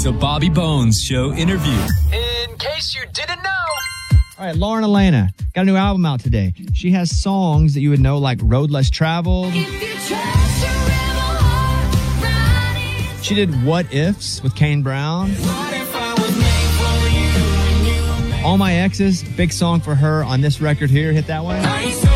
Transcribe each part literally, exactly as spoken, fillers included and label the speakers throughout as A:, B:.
A: The Bobby Bones Show interview.
B: In case you didn't know.
C: All right, Lauren Elena got a new album out today. She has songs that you would know like Road Less Traveled. She did What Ifs with Kane Brown. All My Exes, big song for her on this record here. Hit that one.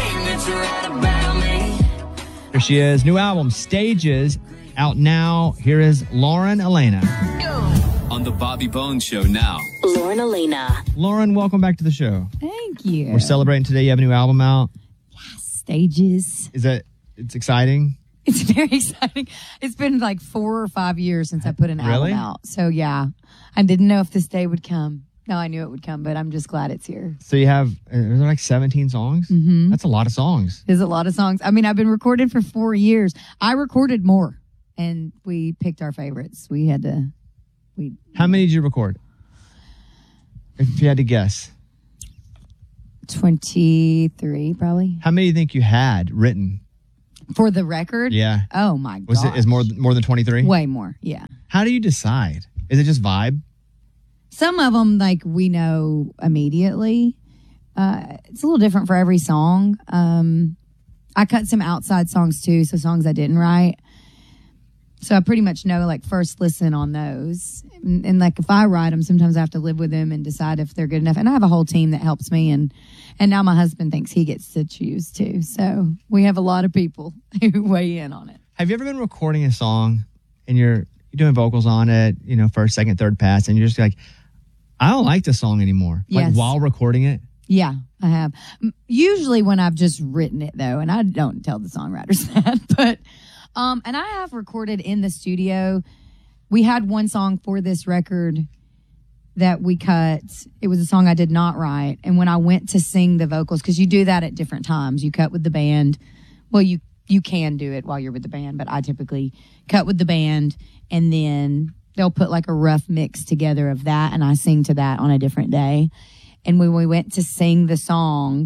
C: Here she is. New album, Stages, out now. Here is Lauren Elena.
A: On The Bobby Bones Show now.
D: Lauren Elena.
C: Lauren, welcome back to the show.
E: Thank you.
C: We're celebrating today. You have a new album out.
E: Stages.
C: Is that, it's exciting?
E: It's very exciting. It's been like four or five years since I put an
C: Really?
E: album out. So yeah, I didn't know if this day would come. No, I knew it would come, but I'm just glad it's here.
C: So you have, uh, are there like seventeen songs? Mm-hmm. That's a lot of songs.
E: There's a lot of songs. I mean, I've been recording for four years. I recorded more, and we picked our favorites. We had to. We.
C: How many did you record? If you had to guess.
E: twenty-three, probably.
C: How many do you think you had written?
E: For the record?
C: Yeah.
E: Oh, my God.
C: Was it is more more than twenty-three?
E: Way more, yeah.
C: How do you decide? Is it just vibe?
E: Some of them, like, we know immediately. Uh, it's a little different for every song. Um, I cut some outside songs, too, so songs I didn't write. So I pretty much know, like, first listen on those. And, and like, if I write them, sometimes I have to live with them and decide if they're good enough. And I have a whole team that helps me. And, and now my husband thinks he gets to choose, too. So we have a lot of people who weigh in on it.
C: Have you ever been recording a song and you're, you're doing vocals on it, you know, first, second, third pass, and you're just like, I don't like this song anymore. Like
E: Yes.
C: while recording it?
E: Yeah, I have. M- Usually when I've just written it, though, and I don't tell the songwriters that, but, um, and I have recorded in the studio. We had one song for this record that we cut. It was a song I did not write. And when I went to sing the vocals, because you do that at different times, you cut with the band. Well, you, you can do it while you're with the band, but I typically cut with the band and then they'll put like a rough mix together of that, and I sing to that on a different day. And when we went to sing the song,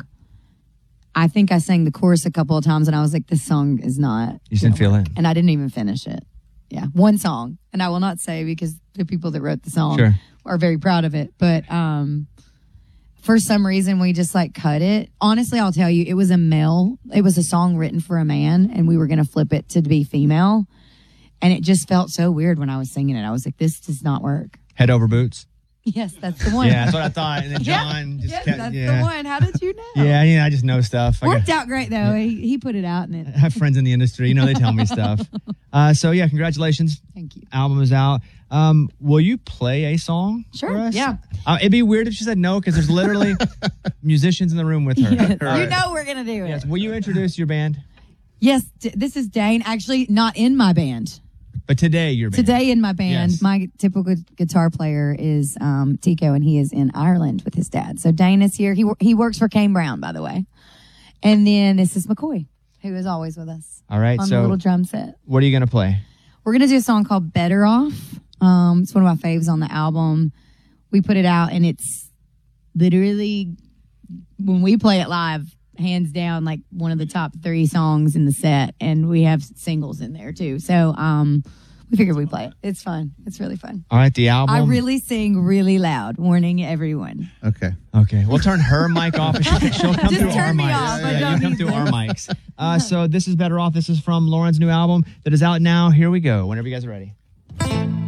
E: I think I sang the chorus a couple of times, and I was like, this song is not.
C: You didn't feel it?
E: And I didn't even finish it. Yeah, one song. And I will not say because the people that wrote the song
C: Sure.
E: are very proud of it. But um, for some reason, we just like cut it. Honestly, I'll tell you, it was a male. It was a song written for a man, and we were going to flip it to be female. And it just felt so weird when I was singing it. I was like, this does not work.
C: Head over boots?
E: Yes, that's the one.
C: Yeah, that's what I thought. And then John
E: yeah,
C: just
E: yes,
C: kept,
E: that's
C: yeah.
E: the one. How did you know?
C: Yeah, you know, I just know stuff. I
E: Worked
C: got-
E: out great, though. He, he put it out. and
C: I
E: it.
C: have friends in the industry. You know, they tell me stuff. Uh, so, yeah, congratulations.
E: Thank you.
C: Album is out. Um, will you play a song
E: Sure,
C: for us?
E: yeah.
C: Uh, it'd be weird if she said no, because there's literally musicians in the room with her.
E: Yes,
C: All right.
E: You know we're going to do it.
C: Yes. Will you introduce your band?
E: Yes, d- this is Dane. Actually, not in my band.
C: But today, your band.
E: Today in my band,
C: Yes.
E: my typical guitar player is um, Tico, and he is in Ireland with his dad. So Dane is here. He wor- he works for Kane Brown, by the way. And then this is McCoy, who is always with us.
C: All right,
E: on
C: so
E: the little drum set.
C: What are you going to play?
E: We're going to do a song called Better Off. Um, it's one of my faves on the album. We put it out, and it's literally, when we play it live, hands down, like one of the top three songs in the set. And we have singles in there, too. So um, we figured we'd play it. It's fun. It's really fun.
C: All right, the album.
E: I really sing really loud, warning everyone.
F: Okay.
C: Okay, we'll turn her mic off, and she'll, she'll come
E: Just
C: through
E: turn
C: our
E: me
C: mics.
E: off. I
C: Yeah,
E: don't
C: you come
E: need
C: through
E: to.
C: our mics. Uh, so this is Better Off. This is from Lauren's new album that is out now. Here we go. Whenever you guys are ready.